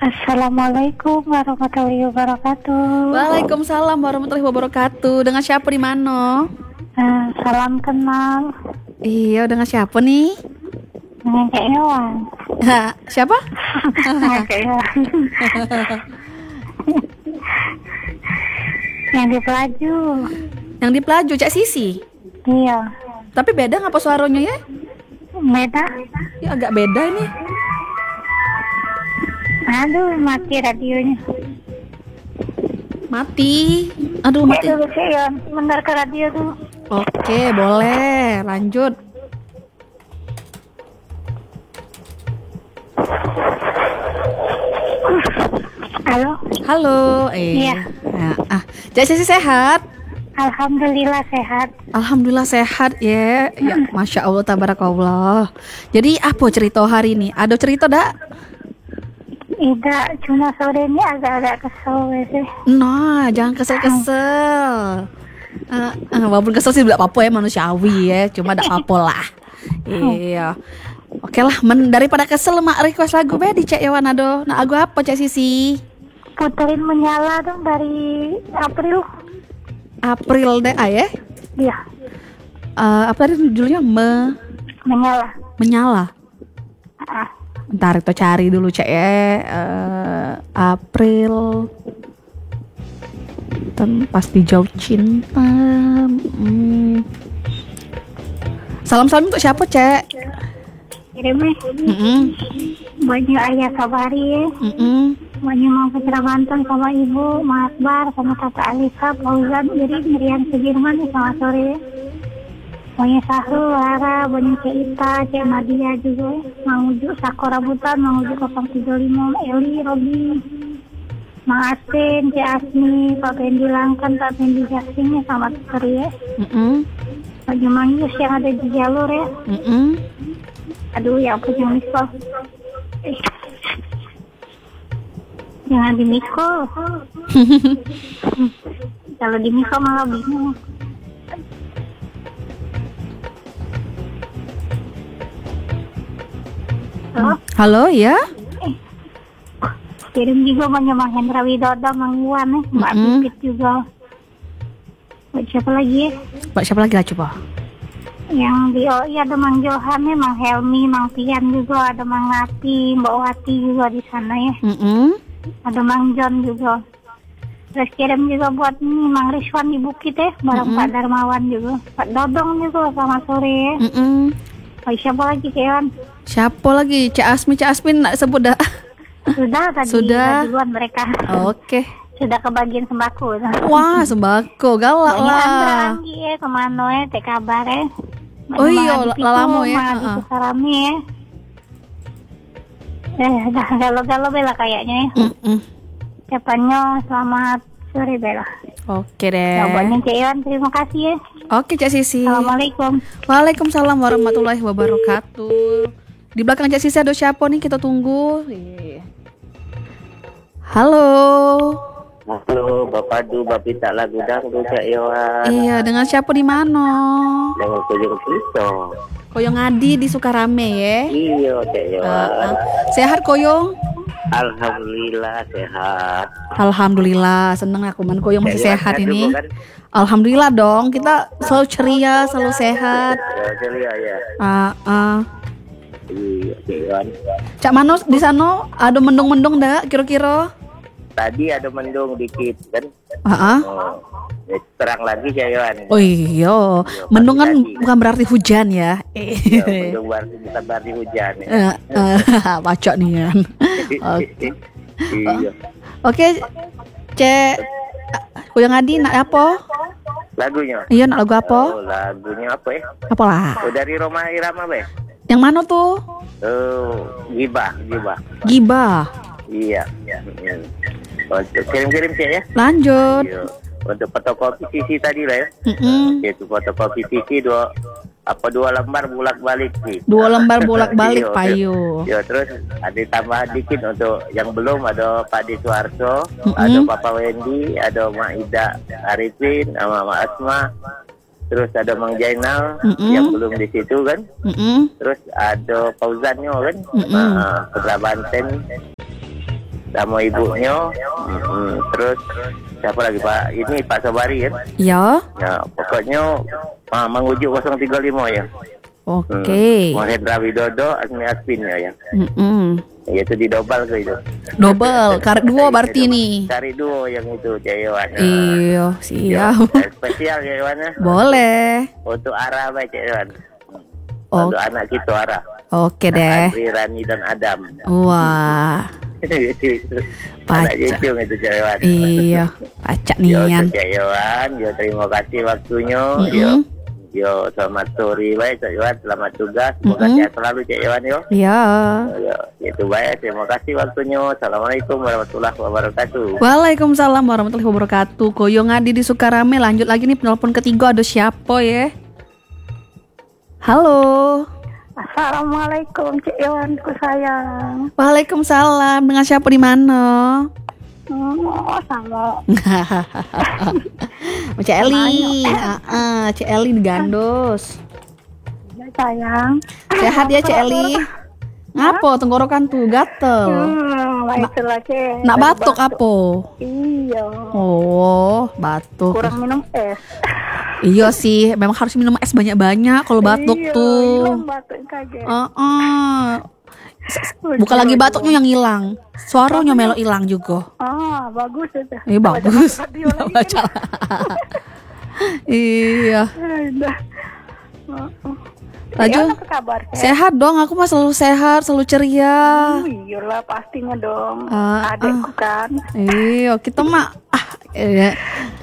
Assalamualaikum warahmatullahi wabarakatuh. Waalaikumsalam warahmatullahi wabarakatuh. Dengan siapa di mana? Salam kenal Iya, dengan siapa nih? dengan Cak Hewan. Siapa? Dengan Cak Hewan. Yang di Pelaju. Yang di Pelaju, Cak Sisi. Iya. Tapi beda ngapa suaranya ya? Beda. Ya agak beda ini. Aduh, mati radionya. Mati. Aduh, mati. Dulu Cak Hewan, bentar ke radio tuh. Oke, boleh. Lanjut. Halo. Halo. Iya. Cak Sisi sehat? Alhamdulillah sehat. Alhamdulillah sehat ya. Ya, Masya Allah, tabarakallah. Jadi apa cerita hari ini? Ada cerita dak? Tidak, cuma sore ini agak-agak kesel sih. Nah, jangan kesel-kesel. Walaupun kesel sih tidak apa-apa ya, manusiawi ya. Cuma tidak apa-apa lah. Iya. Oke lah, daripada kesel mak request lagu be di Cak Hewan ado. Nah, lagu apa Cak Sisi? Puterin Menyala dong dari April. April deh ya. Iya. Apa tadi judulnya? Menyala. Menyala. Ah. Bentar kita cari dulu Cak ya. April. Pas di jauh cinta. Salam-salam untuk siapa Cak? Kirimnya banyak ayah Sabari ya. Banyak Mang Putra Banten sama Ibu Mas Bar sama Tata Alisa Fauzan. Jadi Miriam Sudirman nih selamat sore. Banyak Sahrul, Lara, banyak Cek Ita, Cek Nadia juga, Mang Uju, Sakura Butan, Mang Uju 035, Eli, Robi, Mang Asin, Cek Asmi, Pak Pendi Langkan, Pak Pendi Jasmin, selamat sore ya. Bagi Mang Yus yang ada di jalur ya. Aduh, ya ampun yang miskol. Jangan di miskol. Kalau di miskol malah bingung. Halo ya. Kirim juga banyak Mang Hendra Widodo, Mang Iwan Mbak Pipit juga. Buat siapa lagi ya? Buat siapa lagi lah coba? Yang di OI ada Mang Johan nih, Mang Helmi, Mang Pian juga, ada Mang Nati, Mbak Wati juga di sana ya. Ada Mang John juga. Terus kirim juga buat nih Mang Rizwan di Bukit ya, bareng Pak Darmawan juga, Pak Dodong juga, selamat sore ya. Siapa lagi Keon? Siapa lagi? Cak Asmi nak sebut dah. Sudah tadi. Sudah. Duluan mereka. Oke. Sudah kebagian sembako. Wah, sembako galak lah. Andra lagi ya kemana ya? Teh kabar ya. Oh iya, lalamu ya. Di Sarami ya. Dah galau-galau Bella kayaknya ya. Siapanya selamat sore Bella. Oke deh. Jawabannya Cak Iwan, terima kasih ya. Oke Cak Sisi. Assalamualaikum. Waalaikumsalam warahmatullahi wabarakatuh. Di belakang Cak Sisi ada siapa nih? Kita tunggu. Halo. Halo, Bapak Du, Bapak tak lagu dangdut Cak Hewan. Iya, dengan siapa di mana? Dengan Koyong Kristo. Koyong Adi di Sukarame ya. Iya, Cak Hewan. Sehat Koyong? Alhamdulillah sehat. Alhamdulillah, seneng aku man Koyong masih sehat ini. Kan? Alhamdulillah dong, kita selalu ceria, selalu sehat. Ya, ceria ya. Iya, Cak Hewan. Cak Manos di sana ada mendung-mendung dak kira-kira? Tadi ada mendung dikit kan? Terang lagi Cak Hewan. Oh iya, mendung kan bukan berarti hujan ya. Mendung bukan berarti hujan. Bacok nih kan. Iya. Oke, Cek Koyong Adi nak apa? Lagunya? Iya, nak lagu apa? Oh, lagunya apa ya? Apalah? Oh, dari Roma Irama be? Yang mana tuh? Gibah. Gibah. Iya. Kirim-kirim Cek ya. Lanjut. Iya. Untuk fotokopi CC tadi lah ya. Itu fotokopi CC dua lembar bolak-balik sih. 2 lembar bolak-balik payu. Ya, terus ada tambahan dikit untuk yang belum, ada Pak Di Suarso, ada Papa Wendy, ada Mak Ida Arifin, sama Mak Asma. Terus ada Mang Jainal yang belum di situ kan. Terus ada Fauzannya kan. Putra Banten. sama ibunya. Terus siapa lagi Pak? Ini Pak Sobari kan? Ya. Ya, pokoknya Mang Ujuk 035 ya. Oke. Mahendra Widodo, Asmi Aspin ya. Ya itu didobal ke itu. Double, karet duo berarti nih. Cari duo yang itu Cewan. Iya, siap. Spesial Cewan. Boleh. Untuk Ara baik Cewan. Oh. Untuk anak kita Ara. Oke deh. Andri, Rani dan Adam. Wah. Anak Jecung itu Cewan. Iya, pacak nian. Cewan, yo terima kasih waktunya. Yo selamat sore baik Cewan, selamat tugas. Semoga sehat selalu Cewan yo. Iya. Itu baik, terima kasih waktunya. Assalamualaikum warahmatullahi wabarakatuh. Waalaikumsalam warahmatullahi wabarakatuh. Koyo ngadi di Sukarame. Lanjut lagi nih penelpon ketiga, ada siapa ya? Halo. Assalamualaikum Cik Iwanku sayang. Waalaikumsalam. Dengan siapa di mana? Sama. Cik Eli. Cik Eli di Gandos. Ya sayang. Sehat ya Cik Eli? Ngapo tenggorokan tuh gatel? Baiklah Cik. Nak batuk apa? Iya. Oh, batuk. Kurang minum es. Iya sih, memang harus minum es banyak-banyak kalau batuk tuh. Hilang batuk kaget. Bukan lagi batuknya yang hilang, suaranya melo hilang juga. Bagus itu. Bagus. Baca. Iya. Laju. Apa kabar? Sehat dong, aku mah selalu sehat, selalu ceria. Iyalah pastinya dong. Ah, Adekku kan. Iya, kita mah iya.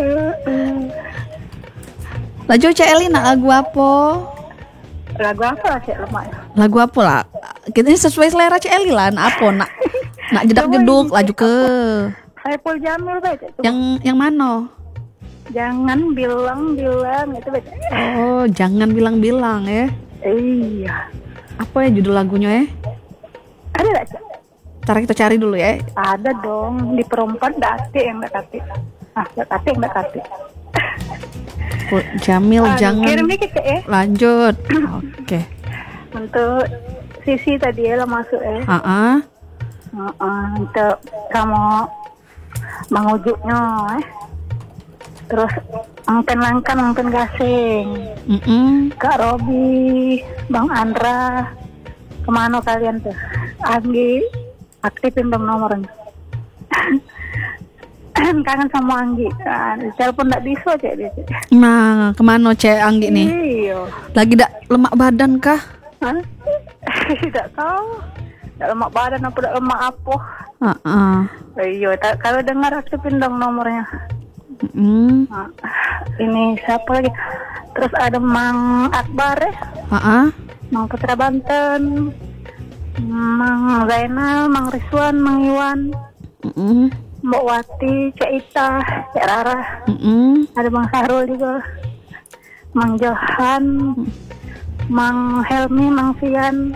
Laju Cek Eli nak lagu apa? Lagu apa Cek lemak? Lagu apa lah? Kita ini sesuai selera Cek Eli lah. Nak apa? Nak jedak-jeduk laju ke. Saiful Jamil baca. Yang mana? Jangan bilang-bilang itu baca. Oh, jangan bilang-bilang ya. Iya. Apa ya judul lagunya ya? Ada gak Cek? Ntar kita cari dulu ya. Ada dong. Di perempuan dati yang gak kati. Dati yang gak kati. Jamil jangan. Kirim dikit Cek ya. Lanjut. Oke. Untuk Sisi tadi ya lah masuk ya. Untuk kamu Bang Ujuknya terus mungkin Langkan, mungkin Gasing, Kak Robi, Bang Andra, kemana kalian tuh? Anggi, aktifin dong nomornya. Kangen sama Anggi, telepon nggak bisa Cek dia. Nah, kemana Cek Anggi nih? Iya. Lagi lemak badan kah? Tidak tahu. Tidak lemak badan apa tidak lemak apa? Iya, kalau dengar aktifin dong nomornya. Ini siapa lagi? Terus ada Mang Akbar ya? Mang Putra Banten, Mang Zainal, Mang Rizwan, Mang Iwan, Mbak Wati, Cek Ita, Cek Rara, ada Bang Sahrul juga, Mang Johan, Mang Helmi, Mang Fian,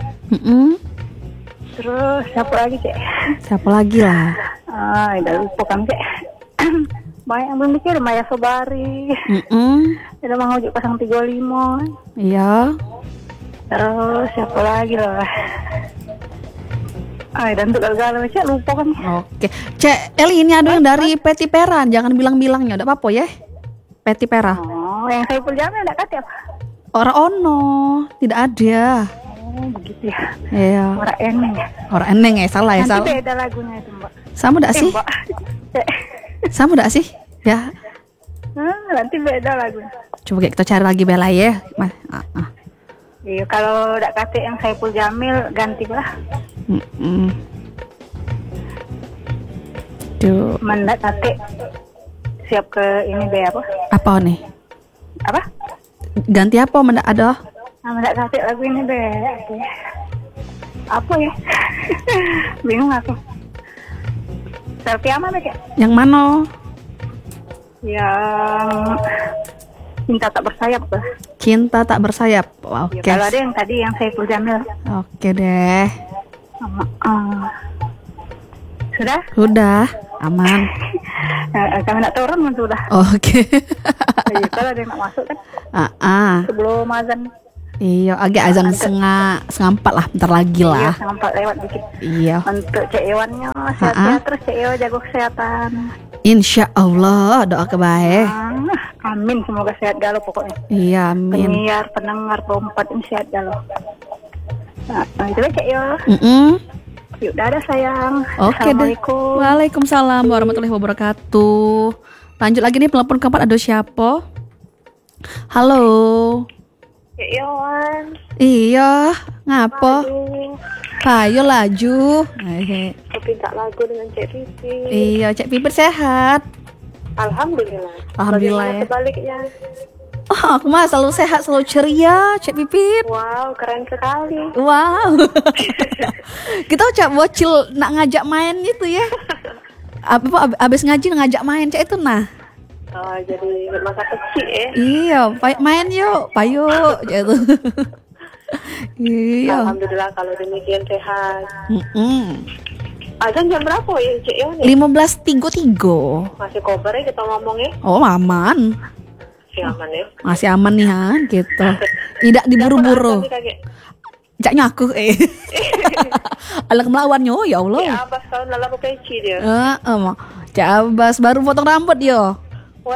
terus siapa lagi Cek? Siapa lagi lah? Udah lupa kan Cek. Banyak yang belum dikirim, Maya Sobari, ada Mang Ujuk 035. Iya. Terus siapa lagi lah? Dan untuk gagal Cek lupa kan. Oke, Cek Eli ini ada yang dari Peti Pera, jangan bilang-bilangnya, udah apa-apa ya? Peti Pera. Oh, yang Saiful Jamil enggak kata apa? Orang ono, tidak ada. Oh, begitu ya. Iya. Orang eneng ya. Orang eneng ya, salah ya, salah. Nanti beda lagunya itu, Mbak. Sama enggak sih? Mbak. Sama enggak sih? Ya. Nanti beda lagunya. Coba kita cari lagi Bella ya. Iya, kalau enggak kata yang Saiful Jamil ganti lah. Tuh. Mendak kata siap ke ini deh apa? Apa nih? Apa? Ganti apa mendak ada? Mendak kata lagu ini deh. Apa ya? Bingung aku. Selfie apa Cek? Yang mana? Yang Cinta Tak Bersayap lah. Cinta Tak Bersayap. Oke. Ya, kalau ada yang tadi yang Saiful Jamil. Oke deh. Sudah? Sudah, aman. Kami nak turun kan sudah. Oke. Jadi kalau ada yang nak masuk kan. Ah. Sebelum azan. Iya, agak azan setengah empat lah, bentar lagi Iya, lah. sampai lewat dikit. Iya. Untuk Cek Iwannya sehat-sehat terus, Cek Iwan jaga kesehatan. Insya Allah, doa kebaik. Amin, semoga sehat galau pokoknya. Iya, amin. Penyiar, pendengar, peempat ini sehat galau. Nah, itu Cek Iwan. Yuk, dadah sayang. Oke deh. Assalamualaikum. Waalaikumsalam warahmatullahi wabarakatuh. Lanjut lagi nih, telepon keempat ada siapa? Halo. Cek Iwan. Iya, ngapa? Payo laju. Aku minta lagu dengan Cek Pipi. Iya, Cek Pipit sehat. Alhamdulillah. Alhamdulillah ya. Sebaliknya. Oh, aku mah selalu sehat, selalu ceria, Cek Pipit. Wow, keren sekali. Wow. Kita Cak bocil nak ngajak main itu ya. Abis ngaji ngajak main Cak itu nah. Oh, jadi masa kecil ya. Iya, main yuk, payo Cak itu. Iya. Alhamdulillah kalau demikian sehat. Azan jam berapa ya Cik Iwan? 15.33. Masih kobar ya kita ngomongnya. Oh, aman. Masih aman ya. Masih aman nih ha, gitu. Tidak diburu-buru. Cak nyaku Alah melawannya, ya Allah. Ya Abbas tahun lalu keci dia. Cak Abbas baru potong rambut yo. Woi,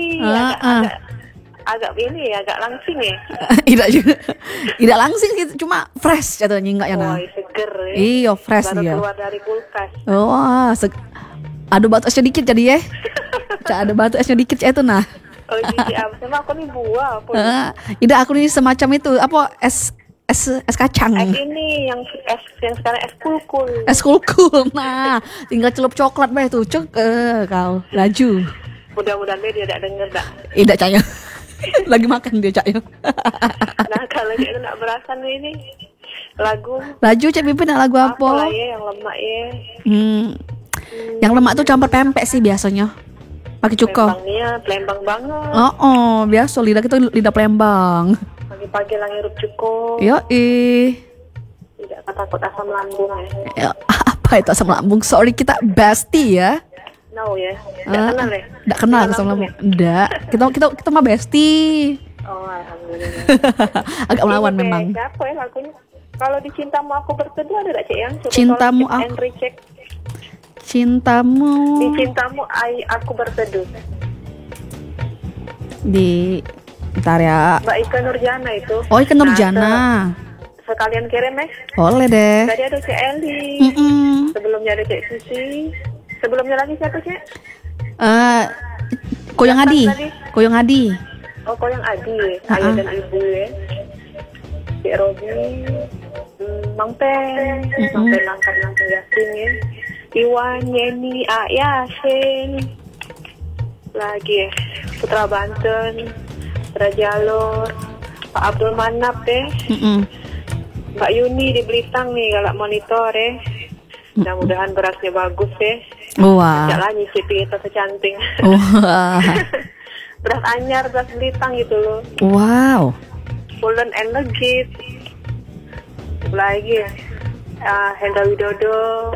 agak ini ya, agak langsing ya. Tidak juga. Tidak langsing gitu, cuma fresh katanya enggak ya nah. Woi, seger ya. Iya, fresh baru dia. keluar dari kulkas. Oh, aduh batu esnya dikit jadi ya. Cak ada batu esnya dikit Cak itu nah. Oh, jadi Abbas emang aku nih buah apa? Tidak, aku nih semacam itu apa es kacang. Es ini yang sekarang es kulkul. Es kulkul. Nah, tinggal celup coklat bah tuh. Kau laju. Mudah-mudahan dia tidak denger dak. Tidak Caknya. Lagi makan dia Caknya. Nah, kalau dia nak berasan ini lagu. Laju Cak Pipin nak lagu apa? Apalah ya yang lemak ya. Yang lemak tuh campur pempek sih biasanya. Pakai cuko. Pelembang banget. Oh, biasa lidah kita lidah Palembang. Pagi-pagi lang hirup cukup. Tidak takut asam lambung ya. Apa itu asam lambung? Sorry, kita bestie ya. No ya. Tidak kenal ya? Tidak kenal asam lambung. Tidak. Kita mah bestie. Oh, alhamdulillah. Agak melawan memang. Siapa ya lagunya? Kalau di Cintamu Aku Berteduh ada tak Cik yang? Cintamu aku. Cintamu. Di Cintamu Aku Berteduh. Bentar ya. Mbak Ika Nurjana itu. Oh, Ika Nurjana. Sekalian kirim Boleh deh. Tadi ada Cik Eli. Sebelumnya ada Cik Susi. Sebelumnya lagi siapa Cik? Koyong Adi. Koyong Adi. Oh, Koyong Adi. Ayah dan ibu ya. Cik Robi. Mang Pen. Mang Pen langkat Yasin ya. Iwan, Yeni, Yasin. Lagi ya. Putra Banten. Putra Jalur. Pak Abdul Manap deh. Mbak Yuni di Belitang nih galak monitor ya. Mudah-mudahan berasnya bagus ya. Wah. Jangan nyicipi itu secanting. Wah. Beras anyar, beras Belitang gitu loh. Wow. Pulen and legit. Lagi ya. Hendra Widodo.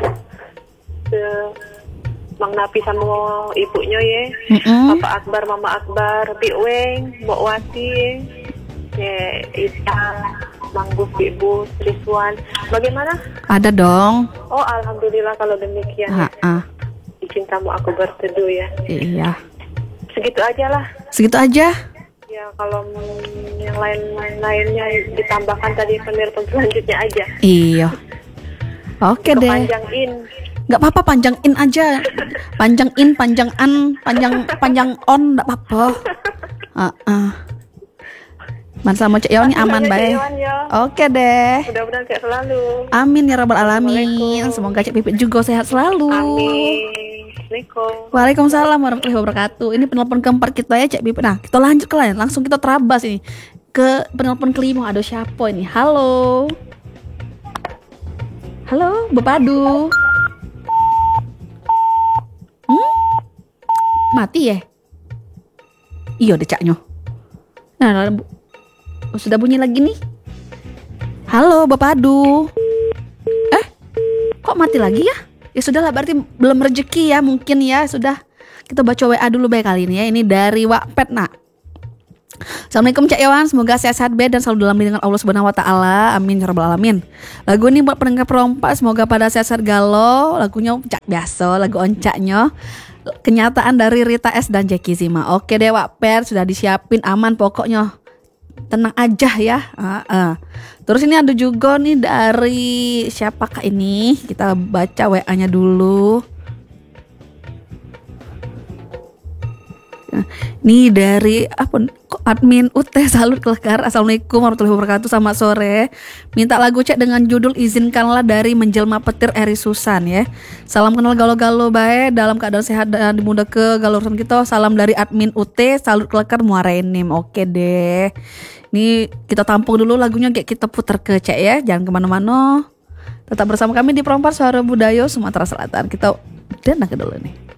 Mang Napi sama ibunya ya. Papa Akbar, Mama Akbar, Bik Weng, Mbok Wati ya. Ita, Mang Bus, Ibu, Triswan. Bagaimana? Ada dong. Oh, alhamdulillah kalau demikian. Di Cintamu Aku Berteduh ya. Iya. Segitu aja lah. Segitu aja. Ya, kalau yang lainnya ditambahkan tadi pemirsa selanjutnya aja. Iya. Oke deh. Panjangin. Nggak apa-apa, panjangin aja. Panjangin, panjangan, panjang on, nggak apa-apa. Man sama Cik Iwan aman baik. Oke deh. Mudah-mudahan sehat selalu. Amin ya rabbal alamin. Semoga Cik Pipit juga sehat selalu. Amin. Assalamualaikum. Waalaikumsalam warahmatullahi wabarakatuh. Ini penelpon keempat kita ya Cik Pipit. Nah, kita lanjut ke lain. Langsung kita terabas ini ke penelpon kelima. Ada siapa ini? Halo. Halo, Bepadu. Mati ya? Iya deh Caknya. Nah, sudah bunyi lagi nih. Halo Bapak Adu. Kok mati lagi ya? Ya sudahlah, berarti belum rezeki ya mungkin ya. Sudah, kita baca WA dulu baik kali ini ya. Ini dari Wakpet nak. Assalamualaikum Cak Iwan, semoga sehat-sehat be dan selalu dalam lindungan Allah Subhanahu wa taala. Amin ya rabbal alamin. Lagu ini buat pendengar perompak, semoga pada sehat-sehat galau. Lagunya Cak biasa, lagu oncaknya. Kenyataan dari Rita S dan Jackie Zima. Oke deh Wak Per, sudah disiapin aman pokoknya. Tenang aja ya. Terus ini ada juga nih dari siapakah ini? Kita baca WA-nya dulu. Nih dari admin UT Salut Kelekar. Assalamualaikum warahmatullahi wabarakatuh, selamat sore. Minta lagu Cek dengan judul Izinkanlah dari Menjelma Petir Eri Susan ya. Salam kenal galau-galau bae dalam keadaan sehat dan dimudah ke galau urusan kita. Salam dari admin UT Salut Kelekar Muara Enim. Oke deh. Nih kita tampung dulu lagunya, kayak kita putar ke Cek ya. Jangan kemana-mana. Tetap bersama kami di Perompak Suara Budaya Sumatera Selatan. Kita ke dulu nih.